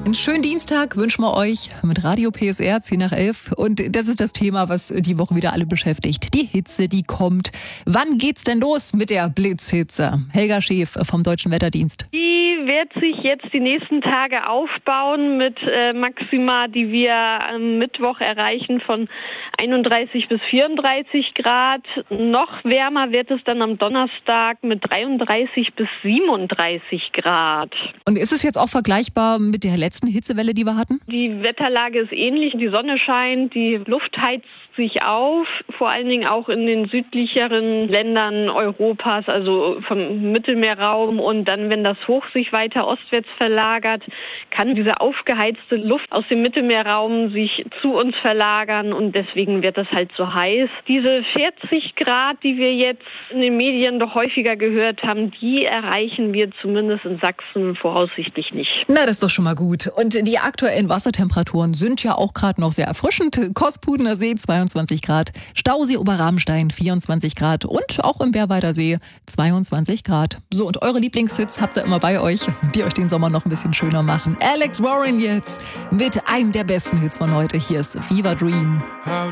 Einen schönen Dienstag wünschen wir euch mit Radio PSR 10 nach 11. Und das ist das Thema, was die Woche wieder alle beschäftigt. Die Hitze, die kommt. Wann geht's denn los mit der Blitzhitze? Helga Schäf vom Deutschen Wetterdienst. Die wird sich jetzt die nächsten Tage aufbauen mit Maxima, die wir am Mittwoch erreichen von 31 bis 34 Grad. Noch wärmer wird es dann am Donnerstag mit 33 bis 37 Grad. Und ist es jetzt auch vergleichbar mit der letzten Hitzewelle, die wir hatten? Die Wetterlage ist ähnlich. Die Sonne scheint, die Luft heizt sich auf, vor allen Dingen auch in den südlicheren Ländern Europas, also vom Mittelmeerraum. Und dann, wenn das Hoch sich weiter ostwärts verlagert, kann diese aufgeheizte Luft aus dem Mittelmeerraum sich zu uns verlagern und deswegen wird das halt so heiß. Diese 40 Grad, die wir jetzt in den Medien doch häufiger gehört haben, die erreichen wir zumindest in Sachsen voraussichtlich nicht. Na, das ist doch schon mal gut. Und die aktuellen Wassertemperaturen sind ja auch gerade noch sehr erfrischend. Kospudener See 22 Grad, Stausee Oberrabenstein 24 Grad und auch im Bärwalder See 22 Grad. So, und eure Lieblingshits habt ihr immer bei euch, die euch den Sommer noch ein bisschen schöner machen. Alex Warren jetzt mit einem der besten Hits von heute. Hier ist Fever Dream. How